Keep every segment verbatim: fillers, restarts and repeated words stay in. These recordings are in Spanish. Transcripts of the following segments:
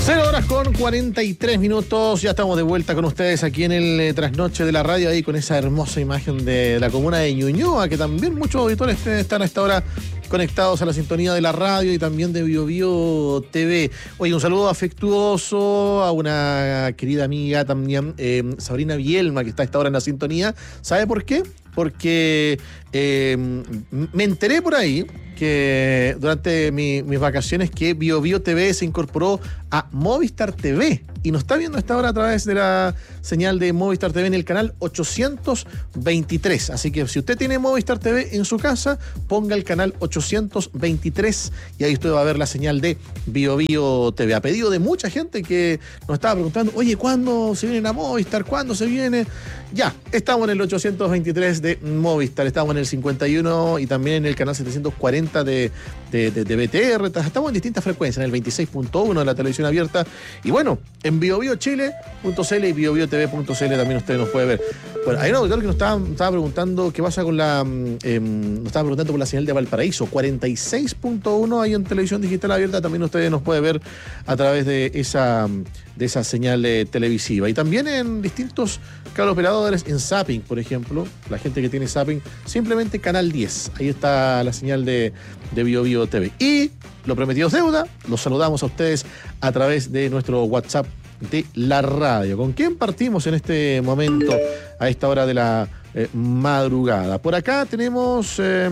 Cero horas con cuarenta y tres minutos, ya estamos de vuelta con ustedes aquí en el eh, Trasnoche de la Radio, ahí con esa hermosa imagen de la comuna de Ñuñoa, que también muchos auditores están a esta hora conectados a la sintonía de la radio y también de Bio Bio T V. Oye, un saludo afectuoso a una querida amiga también, eh, Sabrina Bielma, que está a esta hora en la sintonía. ¿Sabe por qué? Porque eh, me enteré por ahí que durante mi, mis vacaciones que Bio Bio T V se incorporó a Movistar T V y nos está viendo a esta hora a través de la señal de Movistar T V en el canal ochocientos veintitrés. Así que si usted tiene Movistar T V en su casa, ponga el canal ochocientos veintitrés y ahí usted va a ver la señal de Bio Bio T V. A pedido de mucha gente que nos estaba preguntando, oye, ¿cuándo se vienen a Movistar? ¿Cuándo se viene? Ya, estamos en el ochocientos veintitrés de Movistar, estamos en el cincuenta y uno y también en el canal setecientos cuarenta de, de, de, de B T R, estamos en distintas frecuencias, en el veintiséis punto uno de la televisión abierta y bueno, en biobiochile punto c l y biobio-tv punto c l también usted nos puede ver. Bueno, hay un auditor que nos estaba, estaba preguntando qué pasa con la, eh, nos estaba preguntando por la señal de Valparaíso, cuarenta y seis punto uno ahí en televisión digital abierta, también usted nos puede ver a través de esa, de esa señal eh, televisiva y también en distintos cableoperadores, en Zapping, por ejemplo, la gente que tiene Zapping, simplemente canal diez, ahí está la señal de, de Bio Bio T V. Y lo prometido es deuda, los saludamos a ustedes a través de nuestro WhatsApp de la radio. ¿Con quién partimos en este momento, a esta hora de la eh, madrugada? Por acá tenemos eh,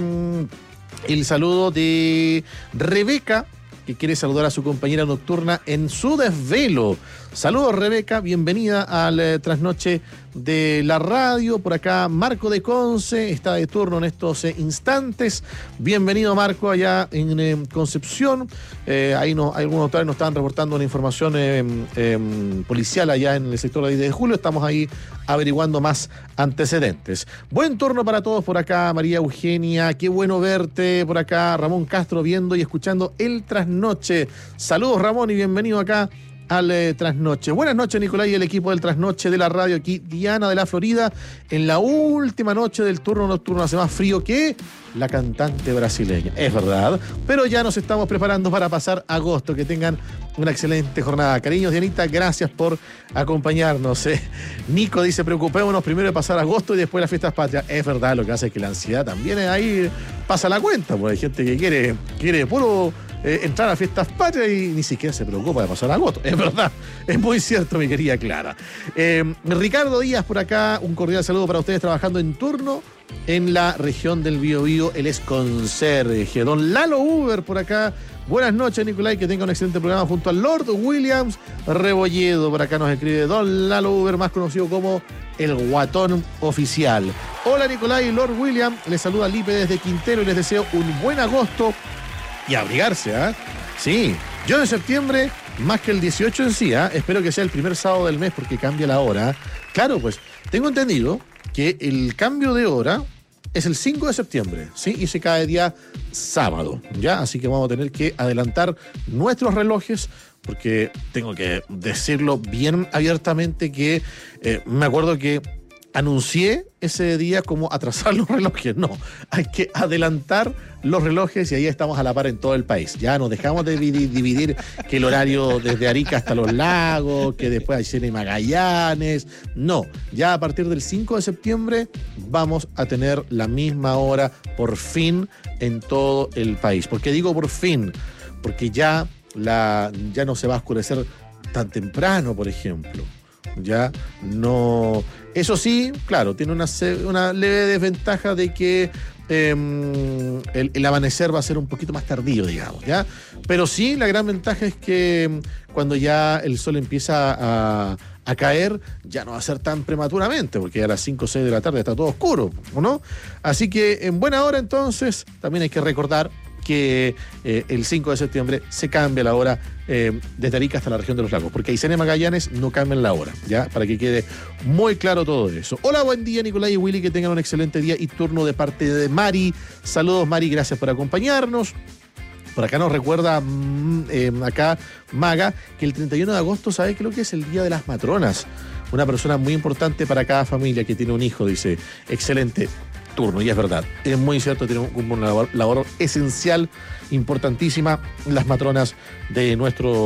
el saludo de Rebeca, que quiere saludar a su compañera nocturna en su desvelo. Saludos, Rebeca, bienvenida al eh, Trasnoche de la radio. Por acá Marco de Conce está de turno en estos eh, instantes. Bienvenido, Marco, allá en eh, Concepción. Eh, ahí no, algunos autores nos estaban reportando una información eh, eh, policial allá en el sector de diez de julio. Estamos ahí averiguando más antecedentes. Buen turno para todos por acá, María Eugenia. Qué bueno verte por acá. Ramón Castro viendo y escuchando el Trasnoche. Saludos, Ramón, y bienvenido acá al eh, Trasnoche. Buenas noches, Nicolás y el equipo del Trasnoche de la radio. Aquí Diana de la Florida, en la última noche del turno nocturno. Hace más frío que la cantante brasileña, es verdad, pero ya nos estamos preparando para pasar agosto. Que tengan una excelente jornada. Cariños, Dianita, gracias por acompañarnos. eh. Nico dice, preocupémonos primero de pasar agosto y después las fiestas patrias. Es verdad, lo que hace es que la ansiedad también es ahí pasa la cuenta, porque hay gente que quiere, quiere puro Eh, entrar a fiestas patrias y ni siquiera se preocupa de pasar agosto. Es verdad, es muy cierto, mi querida Clara. Eh, Ricardo Díaz por acá, un cordial saludo para ustedes trabajando en turno en la región del Biobío. Él es conserje. Don Lalo Uber por acá. Buenas noches, Nicolás, que tenga un excelente programa junto al Lord Williams Rebolledo. Por acá nos escribe Don Lalo Uber, más conocido como el Guatón Oficial. Hola, Nicolás y Lord Williams. Les saluda Lipe desde Quintero y les deseo un buen agosto. Y abrigarse, ¿ah? ¿eh? Sí, yo de septiembre, más que el dieciocho en sí, ¿eh? Espero que sea el primer sábado del mes porque cambia la hora. Claro, pues, tengo entendido que el cambio de hora es el cinco de septiembre, ¿sí? Y se cae día sábado, ¿ya? Así que vamos a tener que adelantar nuestros relojes porque tengo que decirlo bien abiertamente que eh, me acuerdo que anuncié ese día como atrasar los relojes. No, hay que adelantar los relojes y ahí estamos a la par en todo el país. Ya nos dejamos de dividir, dividir que el horario desde Arica hasta Los Lagos, que después hay Cine Magallanes. No, ya a partir del cinco de septiembre vamos a tener la misma hora por fin en todo el país. ¿Por qué digo por fin? Porque ya, la, ya no se va a oscurecer tan temprano, por ejemplo. Ya no. Eso sí, claro, tiene una, una leve desventaja de que eh, el, el amanecer va a ser un poquito más tardío, digamos, ¿ya? Pero sí, la gran ventaja es que cuando ya el sol empieza a, a caer, ya no va a ser tan prematuramente, porque a las cinco o seis de la tarde está todo oscuro, ¿no? Así que en buena hora, entonces, también hay que recordar que eh, el cinco de septiembre se cambia la hora eh, desde Arica hasta la región de Los Lagos, porque Aysén y Magallanes no cambian la hora, ¿ya? Para que quede muy claro todo eso. Hola, buen día, Nicolás y Willy, que tengan un excelente día y turno de parte de Mari. Saludos, Mari, gracias por acompañarnos. Por acá nos recuerda eh, acá Maga que el treinta y uno de agosto, ¿sabe qué es lo que es? El Día de las Matronas. Una persona muy importante para cada familia que tiene un hijo, dice. Excelente turno, y es verdad, es muy cierto, tiene una labor, labor esencial, importantísima, las matronas de nuestro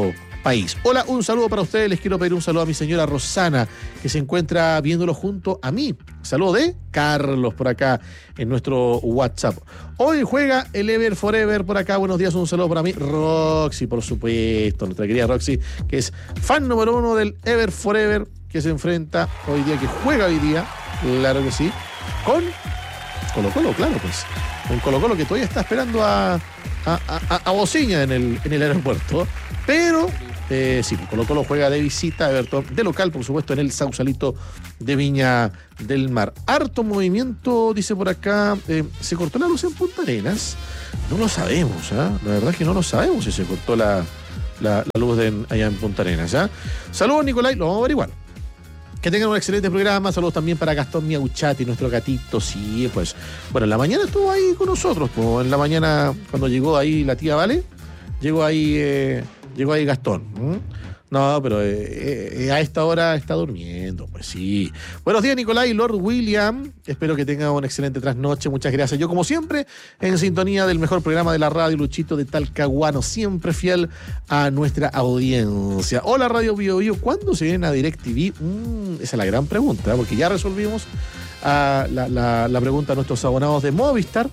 país. Hola, un saludo para ustedes. Les quiero pedir un saludo a mi señora Rosana, que se encuentra viéndolo junto a mí. Saludo de Carlos por acá en nuestro WhatsApp. Hoy juega el Ever Forever por acá. Buenos días, un saludo para mí. Roxy, por supuesto, nuestra querida Roxy, que es fan número uno del Ever Forever, que se enfrenta hoy día, que juega hoy día, claro que sí, con Colo Colo, claro, pues. Un Colo Colo que todavía está esperando a, a, a, a Bociña en el, en el aeropuerto. Pero, eh, sí, Colo Colo juega de visita, Everton, de local, por supuesto, en el Sausalito de Viña del Mar. Harto movimiento, dice por acá. Eh, ¿Se cortó la luz en Punta Arenas? No lo sabemos, ¿eh? La verdad es que no lo sabemos si se cortó la, la, la luz de, allá en Punta Arenas, ¿eh? Saludos, Nicolai, lo vamos a averiguar. Que tengan un excelente programa. Saludos también para Gastón Miauchati, nuestro gatito. Sí, pues, bueno, en la mañana estuvo ahí con nosotros. Pues, en la mañana, cuando llegó ahí la tía Vale, llegó ahí, eh, llegó ahí Gastón. ¿Mm? No, pero eh, eh, a esta hora está durmiendo, pues sí. Buenos días, Nicolai, Lord William. Espero que tenga una excelente trasnoche. Muchas gracias. Yo, como siempre, en sintonía del mejor programa de la radio, Luchito de Talcahuano, siempre fiel a nuestra audiencia. Hola, Radio Bio Bio. ¿Cuándo se viene a DirecTV? Mm, esa es la gran pregunta, porque ya resolvimos uh, la, la, la pregunta a nuestros abonados de Movistar,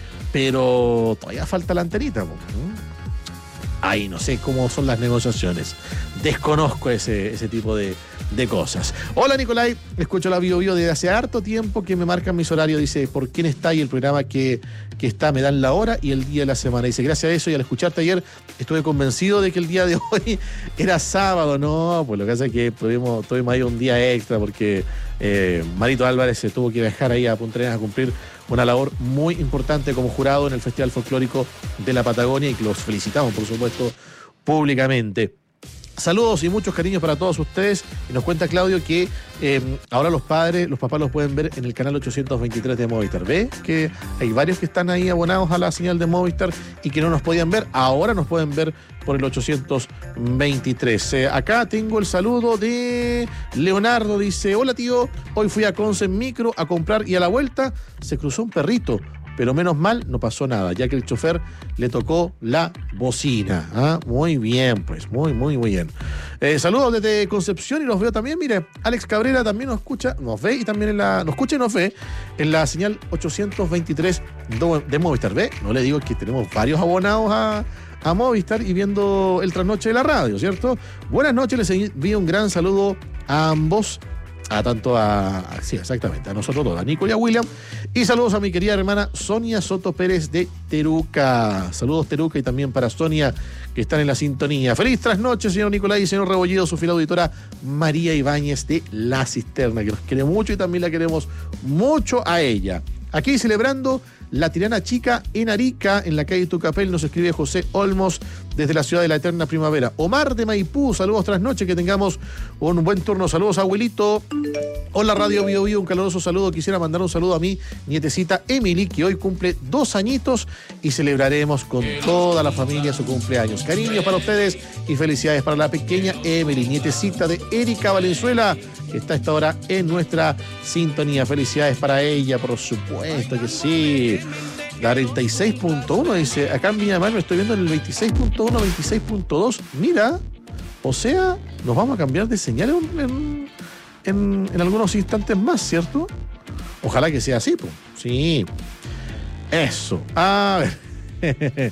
pero todavía falta la antenita. ¿Mm? Ay, no sé cómo son las negociaciones. Desconozco ese, ese tipo de, de cosas. Hola, Nicolai. Escucho la Bio Bio desde hace harto tiempo que me marcan mis horarios. Dice, ¿por quién está ahí el programa que, que está? Me dan la hora y el día de la semana. Dice, gracias a eso y al escucharte ayer estuve convencido de que el día de hoy era sábado. No, pues lo que pasa es que tuvimos, tuvimos ahí un día extra porque eh, Marito Álvarez se tuvo que viajar ahí a Punta Arenas a cumplir una labor muy importante como jurado en el Festival Folclórico de la Patagonia y que los felicitamos, por supuesto, públicamente. Saludos y muchos cariños para todos ustedes. Y nos cuenta Claudio que eh, ahora los padres, los papás los pueden ver en el canal ochocientos veintitrés de Movistar. ¿Ve? Que hay varios que están ahí abonados a la señal de Movistar y que no nos podían ver. Ahora nos pueden ver por el ochocientos veintitrés. Eh, acá tengo el saludo de Leonardo. Dice, hola tío, hoy fui a Conce en micro a comprar y a la vuelta se cruzó un perrito. Pero menos mal no pasó nada, ya que el chofer le tocó la bocina. ¿Ah? Muy bien, pues, muy, muy, muy bien. Eh, saludos desde Concepción y los veo también. Mire, Alex Cabrera también nos escucha, nos ve y también en la, nos escucha y nos ve en la señal ochocientos veintitrés de Movistar. ¿Ve? No le digo que tenemos varios abonados a, a Movistar y viendo el trasnoche de la radio, ¿cierto? Buenas noches, les envío un gran saludo a ambos. A tanto a, a, sí, exactamente, a nosotros todos, a Nico y a William. Y saludos a mi querida hermana Sonia Soto Pérez de Teruca. Saludos, Teruca, y también para Sonia, que están en la sintonía. Feliz trasnoche, señor Nicolai y señor Rebollido, su fiel auditora María Ibáñez de La Cisterna, que nos quiere mucho y también la queremos mucho a ella. Aquí celebrando la Tirana Chica en Arica, en la calle Tucapel, nos escribe José Olmos desde la ciudad de la eterna primavera. Omar de Maipú, saludos tras noche, que tengamos un buen turno. Saludos, abuelito. Hola, Radio Bio Bio, un caluroso saludo. Quisiera mandar un saludo a mi nietecita Emily, que hoy cumple dos añitos y celebraremos con toda la familia su cumpleaños. Cariños para ustedes y felicidades para la pequeña Emily, nietecita de Erika Valenzuela, que está a esta hora en nuestra sintonía. Felicidades para ella, por supuesto que sí. cuarenta y seis punto uno dice, acá en Viña del Mar me estoy viendo en el veintiséis punto uno, veintiséis punto dos. Mira, o sea, nos vamos a cambiar de señal en, en, en, en algunos instantes más, ¿cierto? Ojalá que sea así, pues. Sí. Eso. A ver.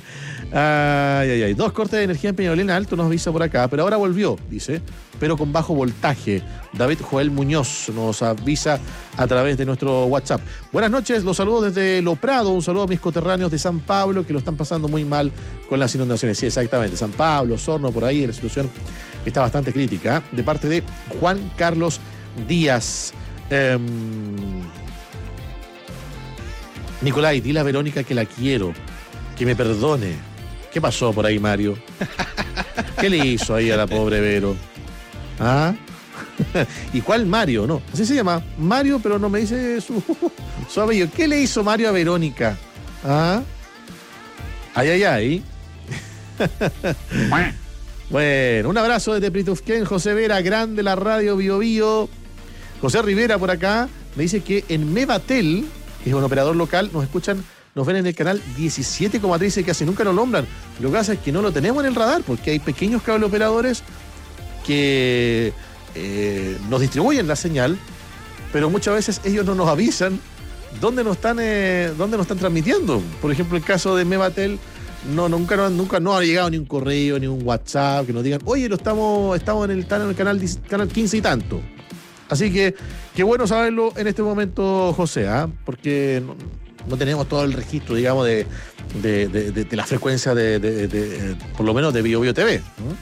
Ay, ay, ay. Dos cortes de energía en Peñalolén Alto nos avisa por acá, pero ahora volvió, dice, pero con bajo voltaje. David Joel Muñoz nos avisa a través de nuestro WhatsApp. Buenas noches, los saludo desde Lo Prado, un saludo a mis coterráneos de San Pablo que lo están pasando muy mal con las inundaciones. Sí, exactamente, San Pablo, Osorno, por ahí, la situación está bastante crítica, ¿eh? De parte de Juan Carlos Díaz. Eh, Nicolai, dile a Verónica que la quiero, que me perdone. ¿Qué pasó por ahí, Mario? ¿Qué le hizo ahí a la pobre Vero? ¿Ah? ¿Y cuál Mario? No, así se llama. Mario, pero no me dice su, su apellido. ¿Qué le hizo Mario a Verónica? ¿Ah? Ay, ay, ay. Bueno, un abrazo desde Pritufquén, José Vera, grande la radio Bio Bio. José Rivera por acá me dice que en Mevatel, que es un operador local, nos escuchan, nos ven en el canal diecisiete coma tres, que casi nunca nos nombran. Lo que pasa es que no lo tenemos en el radar porque hay pequeños cable operadores que eh, nos distribuyen la señal, pero muchas veces ellos no nos avisan dónde nos están, eh, dónde nos están transmitiendo. Por ejemplo, el caso de Mevatel, no, nunca, no, nunca no ha llegado ni un correo, ni un WhatsApp que nos digan, oye, lo estamos, estamos en el, están en el canal, canal quince y tanto. Así que, qué bueno saberlo en este momento, José, ¿eh? Porque no, no tenemos todo el registro, digamos, de, de, de, de, de la frecuencia de, de, de, de, por lo menos de Bio Bio T V. ¿No?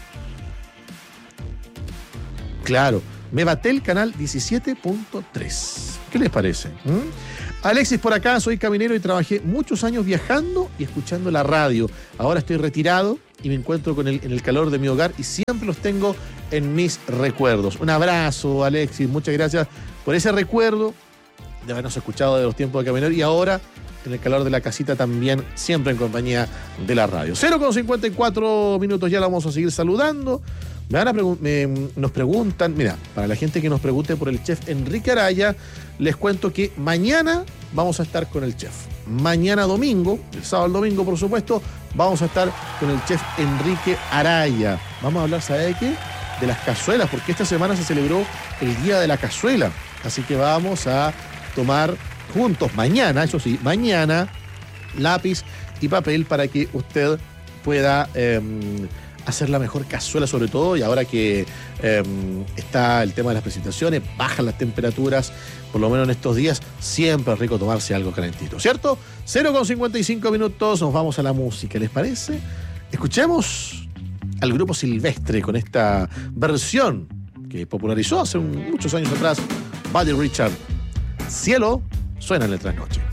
Claro, Mevatel canal diecisiete punto tres. ¿Qué les parece? ¿Mm? Alexis por acá, soy caminero y trabajé muchos años viajando y escuchando la radio. Ahora estoy retirado y me encuentro con el, en el calor de mi hogar y siempre los tengo en mis recuerdos. Un abrazo, Alexis, muchas gracias por ese recuerdo de habernos escuchado de los tiempos de caminero y ahora en el calor de la casita también, siempre en compañía de la radio. cero con cincuenta y cuatro minutos, ya la vamos a seguir saludando. Me van a pregun- me, nos preguntan, mira, para la gente que nos pregunte por el chef Enrique Araya, les cuento que mañana vamos a estar con el chef. Mañana domingo, el sábado al domingo, por supuesto, vamos a estar con el chef Enrique Araya. Vamos a hablar, ¿sabe de qué? De las cazuelas, porque esta semana se celebró el Día de la Cazuela. Así que vamos a tomar juntos mañana, eso sí, mañana, lápiz y papel para que usted pueda eh, hacer la mejor cazuela, sobre todo, y ahora que eh, está el tema de las presentaciones, bajan las temperaturas, por lo menos en estos días, siempre es rico tomarse algo calentito, ¿cierto? cero con cincuenta y cinco minutos, nos vamos a la música, ¿les parece? Escuchemos al grupo Silvestre con esta versión que popularizó hace un, muchos años atrás Buddy Richard. Cielo suena en el trasnoche.